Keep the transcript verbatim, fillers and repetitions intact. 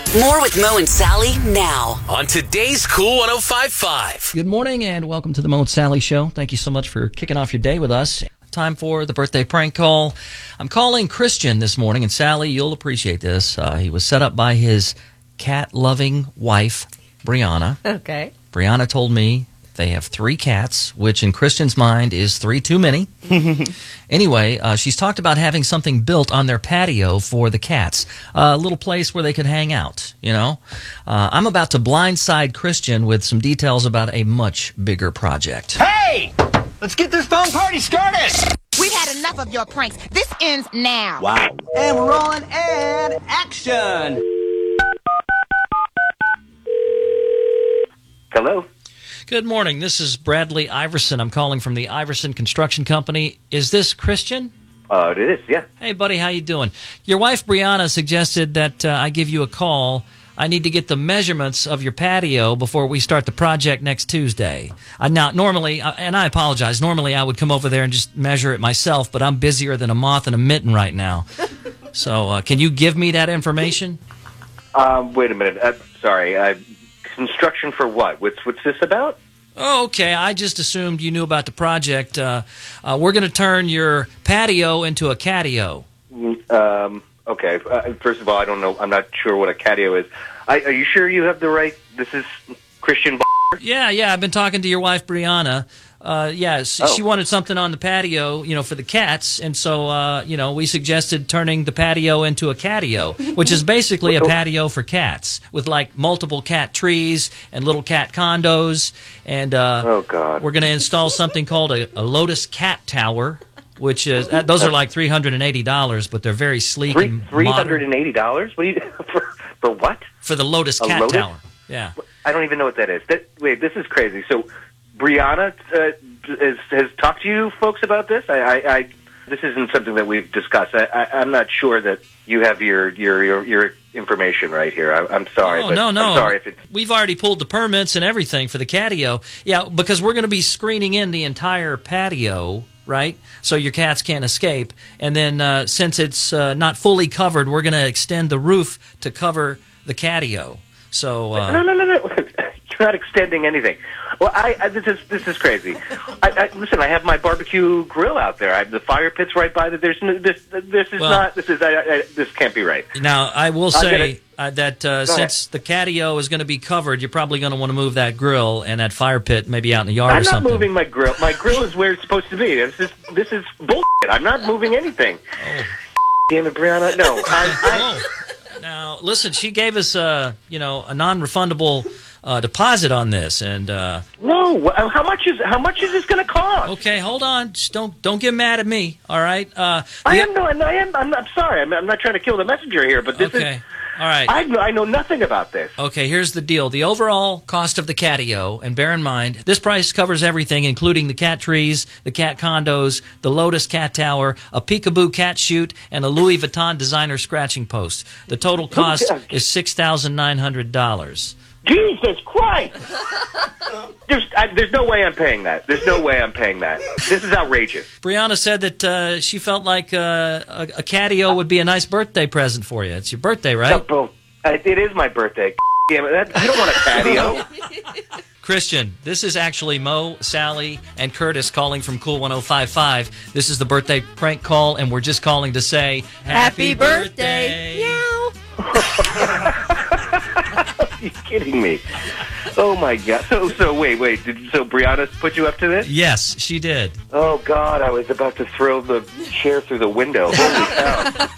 More with Mo and Sally now on today's Cool one oh five point five. Good morning and welcome to the Mo and Sally Show. Thank you so much for kicking off your day with us. Time for the birthday prank call. I'm calling Christian this morning, and Sally, you'll appreciate this. Uh, he was set up by his cat-loving wife, Brianna. Okay. Brianna told me they have three cats, which in Christian's mind is three too many. Anyway, uh, she's talked about having something built on their patio for the cats, a little place where they could hang out, you know. Uh, I'm about to blindside Christian with some details about a much bigger project. Hey! Let's get this phone party started! We've had enough of your pranks. This ends now. Wow. And we're rolling, and action! Hello? Good morning. This is Bradley Iverson. I'm calling from the Iverson Construction Company. Is this Christian? Uh, it is, yeah. Hey, buddy, how you doing? Your wife, Brianna, suggested that uh, I give you a call. I need to get the measurements of your patio before we start the project next Tuesday. Uh, now, normally, uh, and I apologize, normally I would come over there and just measure it myself, but I'm busier than a moth in a mitten right now. So uh, can you give me that information? Um, wait a minute. Uh, sorry. Uh, construction for what? What's, what's this about? Oh, okay. I just assumed you knew about the project. Uh, uh, we're going to turn your patio into a catio. Um, okay. Uh, first of all, I don't know. I'm not sure what a catio is. I, are you sure you have the right? This is Christian B****? Yeah, yeah. I've been talking to your wife, Brianna. Uh, yes, yeah, oh. She wanted something on the patio, you know, for the cats, and so, uh, you know, we suggested turning the patio into a catio, which is basically a patio for cats with, like, multiple cat trees and little cat condos, and uh, oh, God. We're going to install something called a, a Lotus Cat Tower, which is, uh, those are like three hundred eighty dollars, but they're very sleek Three, and three hundred eighty dollars? What do you, for, for what? For the Lotus a Cat Lotus? Tower, yeah. I don't even know what that is. That, wait, this is crazy. So, Brianna uh, has, has talked to you folks about this? I, I, I this isn't something that we've discussed. I, I, I'm not sure that you have your your your, your information right here. I, I'm sorry. Oh, but no, no. I'm sorry if it's... We've already pulled the permits and everything for the catio. Yeah, because we're going to be screening in the entire patio, right? So your cats can't escape. And then uh, since it's uh, not fully covered, we're going to extend the roof to cover the catio. So uh, no, no, no, no. You're not extending anything. Well, I, I this is this is crazy. I, I, listen, I have my barbecue grill out there. I have the fire pit's right by it. There's no, this. This is well, not. This is. I, I, this can't be right. Now, I will say uh, that uh, Go since ahead. the catio is going to be covered, you're probably going to want to move that grill and that fire pit maybe out in the yard I'm or something. not moving my grill. My grill is where it's supposed to be. This is this is bullshit. I'm not moving anything. Oh. Damn it, Brianna. No. I, I, oh. Now, listen. She gave us, uh, you know, a non-refundable uh, deposit on this, and uh, no. How much is how much is this going to cost? okay, hold on. Just don't don't get mad at me. All right. Uh, I we- am no. I am. I'm, I'm sorry. I'm, I'm not trying to kill the messenger here, but this okay. is. All right. I, I know nothing about this. Okay, here's the deal. The overall cost of the catio, and bear in mind, this price covers everything, including the cat trees, the cat condos, the Lotus Cat Tower, a Peekaboo cat chute, and a Louis Vuitton designer scratching post. The total cost is six thousand nine hundred dollars. Jesus Christ! There's, I, there's no way I'm paying that. There's no way I'm paying that. This is outrageous. Brianna said that uh, she felt like uh, a, a catio would be a nice birthday present for you. It's your birthday, right? Oh, it is my birthday. Damn it, that, I don't want a patio. Christian, this is actually Mo, Sally, and Curtis calling from Cool one oh five point five. This is the birthday prank call, and we're just calling to say Happy birthday. Meow. Are you kidding me? Oh my God! So, so wait, wait. Did so Brianna put you up to this? Yes, she did. Oh God! I was about to throw the chair through the window. Holy cow!